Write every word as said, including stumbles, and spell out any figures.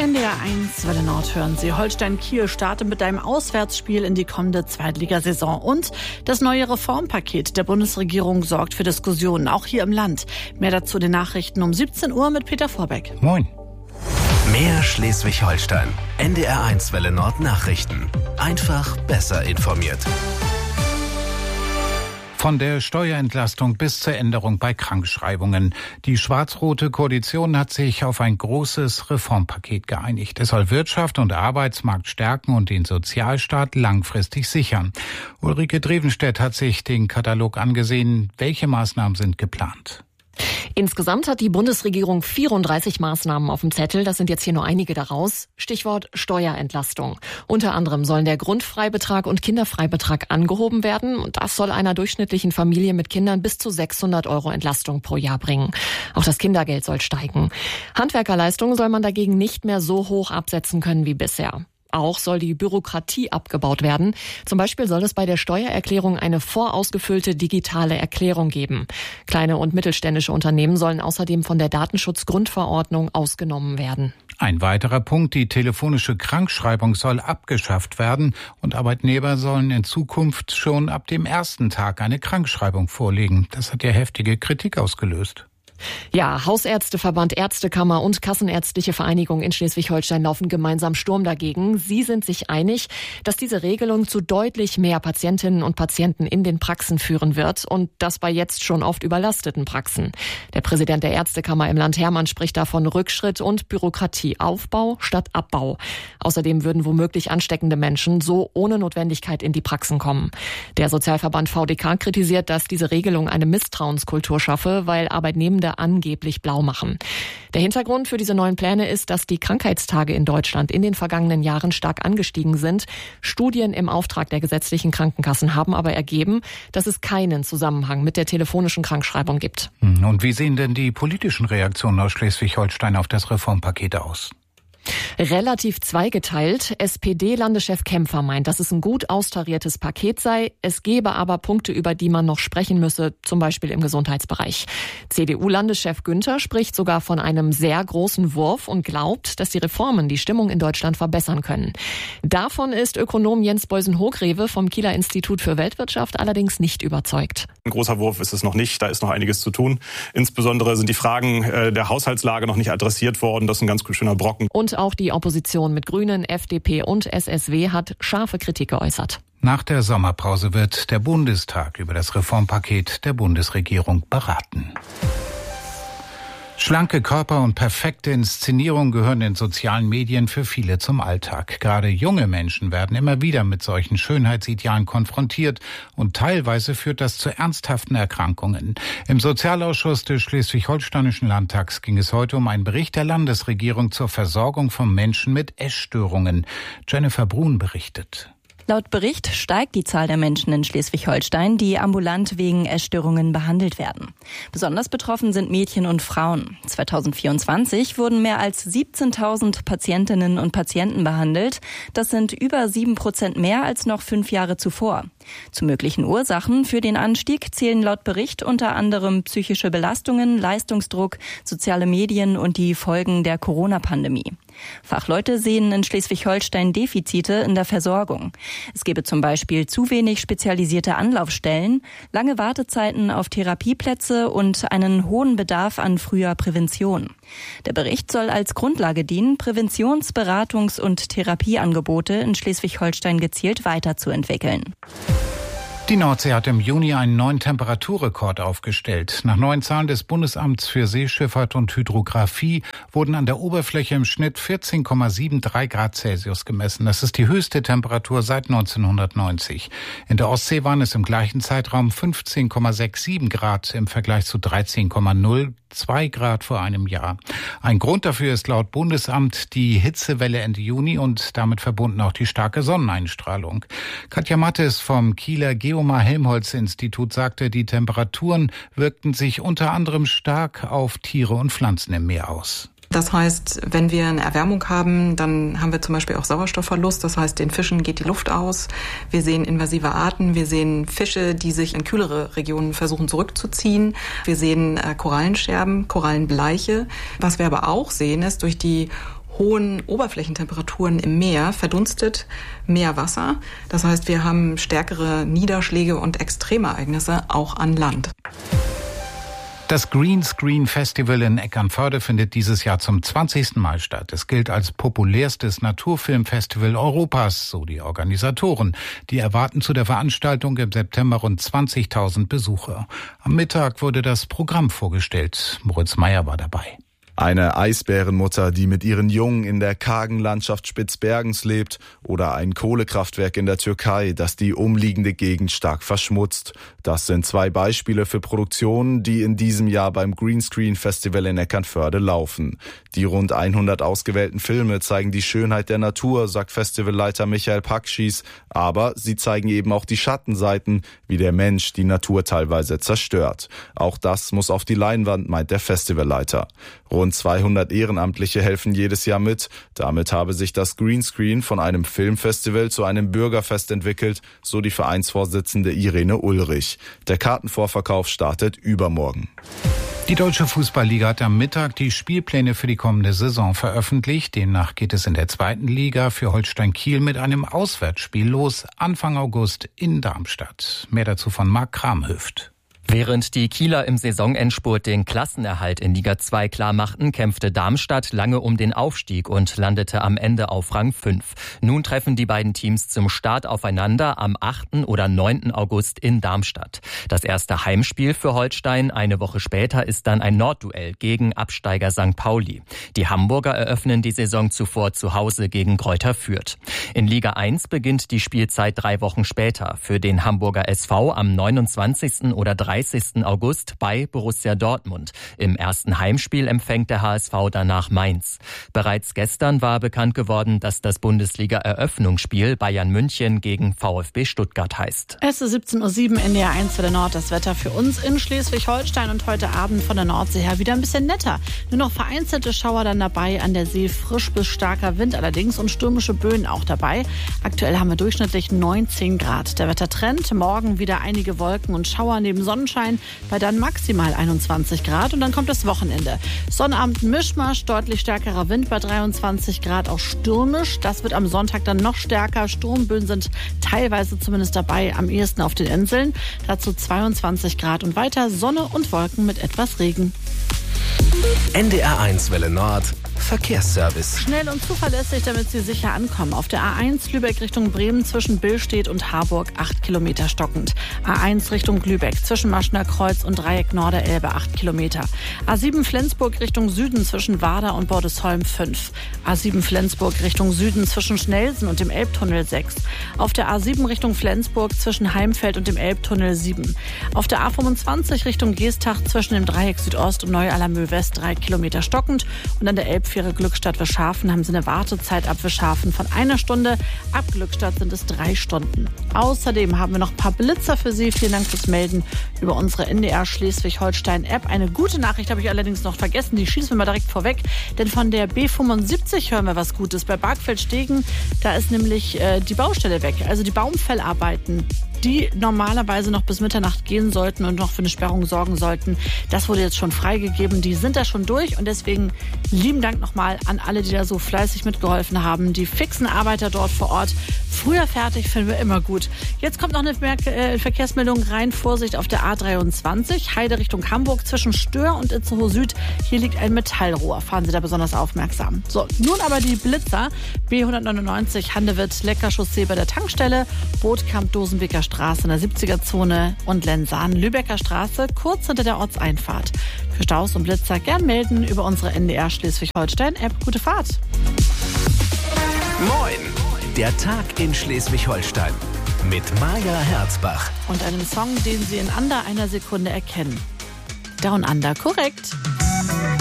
N D R eins Welle Nord hören Sie. Holstein Kiel startet mit einem Auswärtsspiel in die kommende Zweitligasaison. Und das neue Reformpaket der Bundesregierung sorgt für Diskussionen, auch hier im Land. Mehr dazu in den Nachrichten um siebzehn Uhr mit Peter Vorbeck. Moin. Mehr Schleswig-Holstein. N D R eins Welle Nord Nachrichten. Einfach besser informiert. Von der Steuerentlastung bis zur Änderung bei Krankschreibungen. Die schwarz-rote Koalition hat sich auf ein großes Reformpaket geeinigt. Es soll Wirtschaft und Arbeitsmarkt stärken und den Sozialstaat langfristig sichern. Ulrike Drevenstedt hat sich den Katalog angesehen. Welche Maßnahmen sind geplant? Insgesamt hat die Bundesregierung vierunddreißig Maßnahmen auf dem Zettel. Das sind jetzt hier nur einige daraus. Stichwort Steuerentlastung. Unter anderem sollen der Grundfreibetrag und Kinderfreibetrag angehoben werden. Und das soll einer durchschnittlichen Familie mit Kindern bis zu sechshundert Euro Entlastung pro Jahr bringen. Auch das Kindergeld soll steigen. Handwerkerleistungen soll man dagegen nicht mehr so hoch absetzen können wie bisher. Auch soll die Bürokratie abgebaut werden. Zum Beispiel soll es bei der Steuererklärung eine vorausgefüllte digitale Erklärung geben. Kleine und mittelständische Unternehmen sollen außerdem von der Datenschutzgrundverordnung ausgenommen werden. Ein weiterer Punkt, die telefonische Krankschreibung soll abgeschafft werden und Arbeitnehmer sollen in Zukunft schon ab dem ersten Tag eine Krankschreibung vorlegen. Das hat ja heftige Kritik ausgelöst. Ja, Hausärzteverband, Ärztekammer und Kassenärztliche Vereinigung in Schleswig-Holstein laufen gemeinsam Sturm dagegen. Sie sind sich einig, dass diese Regelung zu deutlich mehr Patientinnen und Patienten in den Praxen führen wird und das bei jetzt schon oft überlasteten Praxen. Der Präsident der Ärztekammer im Land Hermann spricht davon Rückschritt und Bürokratieaufbau statt Abbau. Außerdem würden womöglich ansteckende Menschen so ohne Notwendigkeit in die Praxen kommen. Der Sozialverband V D K kritisiert, dass diese Regelung eine Misstrauenskultur schaffe, weil Arbeitnehmende angeblich blau machen. Der Hintergrund für diese neuen Pläne ist, dass die Krankheitstage in Deutschland in den vergangenen Jahren stark angestiegen sind. Studien im Auftrag der gesetzlichen Krankenkassen haben aber ergeben, dass es keinen Zusammenhang mit der telefonischen Krankschreibung gibt. Und wie sehen denn die politischen Reaktionen aus Schleswig-Holstein auf das Reformpaket aus? Relativ zweigeteilt. S P D-Landeschef Kämpfer meint, dass es ein gut austariertes Paket sei. Es gebe aber Punkte, über die man noch sprechen müsse, zum Beispiel im Gesundheitsbereich. C D U-Landeschef Günther spricht sogar von einem sehr großen Wurf und glaubt, dass die Reformen die Stimmung in Deutschland verbessern können. Davon ist Ökonom Jens Beusen-Hogrewe vom Kieler Institut für Weltwirtschaft allerdings nicht überzeugt. Ein großer Wurf ist es noch nicht, da ist noch einiges zu tun. Insbesondere sind die Fragen der Haushaltslage noch nicht adressiert worden. Das ist ein ganz schöner Brocken. Und auch die Opposition mit Grünen, F D P und S S W hat scharfe Kritik geäußert. Nach der Sommerpause wird der Bundestag über das Reformpaket der Bundesregierung beraten. Schlanke Körper und perfekte Inszenierung gehören in sozialen Medien für viele zum Alltag. Gerade junge Menschen werden immer wieder mit solchen Schönheitsidealen konfrontiert und teilweise führt das zu ernsthaften Erkrankungen. Im Sozialausschuss des Schleswig-Holsteinischen Landtags ging es heute um einen Bericht der Landesregierung zur Versorgung von Menschen mit Essstörungen. Jennifer Brun berichtet. Laut Bericht steigt die Zahl der Menschen in Schleswig-Holstein, die ambulant wegen Essstörungen behandelt werden. Besonders betroffen sind Mädchen und Frauen. zweitausendvierundzwanzig wurden mehr als siebzehntausend Patientinnen und Patienten behandelt. Das sind über sieben Prozent mehr als noch fünf Jahre zuvor. Zu möglichen Ursachen für den Anstieg zählen laut Bericht unter anderem psychische Belastungen, Leistungsdruck, soziale Medien und die Folgen der Corona-Pandemie. Fachleute sehen in Schleswig-Holstein Defizite in der Versorgung. Es gebe zum Beispiel zu wenig spezialisierte Anlaufstellen, lange Wartezeiten auf Therapieplätze und einen hohen Bedarf an früher Prävention. Der Bericht soll als Grundlage dienen, Präventions-, Beratungs- und Therapieangebote in Schleswig-Holstein gezielt weiterzuentwickeln. Die Nordsee hat im Juni einen neuen Temperaturrekord aufgestellt. Nach neuen Zahlen des Bundesamts für Seeschifffahrt und Hydrographie wurden an der Oberfläche im Schnitt vierzehn Komma dreiundsiebzig Grad Celsius gemessen. Das ist die höchste Temperatur seit neunzehnhundertneunzig. In der Ostsee waren es im gleichen Zeitraum fünfzehn Komma siebenundsechzig Grad im Vergleich zu dreizehn Komma null zwei Grad vor einem Jahr. Ein Grund dafür ist laut Bundesamt die Hitzewelle Ende Juni und damit verbunden auch die starke Sonneneinstrahlung. Katja Mattes vom Kieler Geomar-Helmholtz-Institut sagte, die Temperaturen wirkten sich unter anderem stark auf Tiere und Pflanzen im Meer aus. Das heißt, wenn wir eine Erwärmung haben, dann haben wir zum Beispiel auch Sauerstoffverlust. Das heißt, den Fischen geht die Luft aus. Wir sehen invasive Arten. Wir sehen Fische, die sich in kühlere Regionen versuchen zurückzuziehen. Wir sehen äh, Korallenscherben, Korallenbleiche. Was wir aber auch sehen, ist durch die hohen Oberflächentemperaturen im Meer verdunstet mehr Wasser. Das heißt, wir haben stärkere Niederschläge und Extremereignisse auch an Land. Das Green Screen Festival in Eckernförde findet dieses Jahr zum zwanzigsten Mal statt. Es gilt als populärstes Naturfilmfestival Europas, so die Organisatoren. Die erwarten zu der Veranstaltung im September rund zwanzigtausend Besucher. Am Mittag wurde das Programm vorgestellt. Moritz Meyer war dabei. Eine Eisbärenmutter, die mit ihren Jungen in der kargen Landschaft Spitzbergens lebt, oder ein Kohlekraftwerk in der Türkei, das die umliegende Gegend stark verschmutzt. Das sind zwei Beispiele für Produktionen, die in diesem Jahr beim Greenscreen Festival in Eckernförde laufen. Die rund hundert ausgewählten Filme zeigen die Schönheit der Natur, sagt Festivalleiter Michael Pakschis, aber sie zeigen eben auch die Schattenseiten, wie der Mensch die Natur teilweise zerstört. Auch das muss auf die Leinwand, meint der Festivalleiter. Rund zweihundert Ehrenamtliche helfen jedes Jahr mit. Damit habe sich das Greenscreen von einem Filmfestival zu einem Bürgerfest entwickelt, so die Vereinsvorsitzende Irene Ulrich. Der Kartenvorverkauf startet übermorgen. Die Deutsche Fußballliga hat am Mittag die Spielpläne für die kommende Saison veröffentlicht. Demnach geht es in der zweiten Liga für Holstein Kiel mit einem Auswärtsspiel los, Anfang August in Darmstadt. Mehr dazu von Marc Kramhöft. Während die Kieler im Saisonendspurt den Klassenerhalt in Liga zwei klar machten, kämpfte Darmstadt lange um den Aufstieg und landete am Ende auf Rang fünf. Nun treffen die beiden Teams zum Start aufeinander am achten oder neunten August in Darmstadt. Das erste Heimspiel für Holstein eine Woche später ist dann ein Nordduell gegen Absteiger Sankt Pauli. Die Hamburger eröffnen die Saison zuvor zu Hause gegen Greuther Fürth. In Liga eins beginnt die Spielzeit drei Wochen später. Für den Hamburger S V am neunundzwanzigsten oder dreißigsten August bei Borussia Dortmund. Im ersten Heimspiel empfängt der H S V danach Mainz. Bereits gestern war bekannt geworden, dass das Bundesliga-Eröffnungsspiel Bayern München gegen VfB Stuttgart heißt. Es ist siebzehn Uhr sieben, N D R eins für der Nord. Das Wetter für uns in Schleswig-Holstein und heute Abend von der Nordsee her wieder ein bisschen netter. Nur noch vereinzelte Schauer dann dabei, an der See frisch bis starker Wind allerdings und stürmische Böen auch dabei. Aktuell haben wir durchschnittlich neunzehn Grad. Der Wettertrend, morgen wieder einige Wolken und Schauer neben Sonnenschein, bei dann maximal einundzwanzig Grad und dann kommt das Wochenende. Sonnabend Mischmasch, deutlich stärkerer Wind bei dreiundzwanzig Grad, auch stürmisch. Das wird am Sonntag dann noch stärker. Sturmböen sind teilweise zumindest dabei, am ehesten auf den Inseln. Dazu zweiundzwanzig Grad und weiter Sonne und Wolken mit etwas Regen. N D R eins Welle Nord Verkehrsservice. Schnell und zuverlässig, damit Sie sicher ankommen. Auf der A eins Lübeck Richtung Bremen zwischen Billstedt und Harburg acht Kilometer stockend. A eins Richtung Lübeck zwischen Maschner Kreuz und Dreieck Norderelbe acht Kilometer. A sieben Flensburg Richtung Süden zwischen Warder und Bordesholm fünf. A sieben Flensburg Richtung Süden zwischen Schnelsen und dem Elbtunnel sechs. Auf der A sieben Richtung Flensburg zwischen Heimfeld und dem Elbtunnel sieben. Auf der A fünfundzwanzig Richtung Geestach zwischen dem Dreieck Südost und Neu-Allermöh West drei Kilometer stockend. Und an der Elbfähre Glückstadt-Wischhafen haben Sie eine Wartezeit ab Wischhafen von einer Stunde. Ab Glückstadt sind es drei Stunden. Außerdem haben wir noch ein paar Blitzer für Sie. Vielen Dank fürs Melden über unsere N D R Schleswig-Holstein-App. Eine gute Nachricht habe ich allerdings noch vergessen. Die schießen wir mal direkt vorweg. Denn von der B fünfundsiebzig hören wir was Gutes. Bei Bargfeld-Stegen, da ist nämlich äh, die Baustelle weg. Also die Baumfellarbeiten, die normalerweise noch bis Mitternacht gehen sollten und noch für eine Sperrung sorgen sollten. Das wurde jetzt schon freigegeben. Die sind da schon durch und deswegen lieben Dank nochmal an alle, die da so fleißig mitgeholfen haben. Die fixen Arbeiter dort vor Ort. Früher fertig finden wir immer gut. Jetzt kommt noch eine äh, Verkehrsmeldung rein. Vorsicht auf der A dreiundzwanzig, Heide Richtung Hamburg zwischen Stör und Itzehoe Süd. Hier liegt ein Metallrohr. Fahren Sie da besonders aufmerksam. So, nun aber die Blitzer. B hundertneunundneunzig, Handewitt, Lecker-Chaussee bei der Tankstelle, Bootkamp, Dosenbeker Straße in der siebziger-Zone und Lensahn, Lübecker Straße, kurz hinter der Ortseinfahrt. Für Staus und Blitzer gern melden über unsere N D R Schleswig-Holstein-App. Gute Fahrt! Moin! Der Tag in Schleswig-Holstein mit Maja Herzbach. Und einem Song, den Sie in under einer Sekunde erkennen. Down Under, korrekt.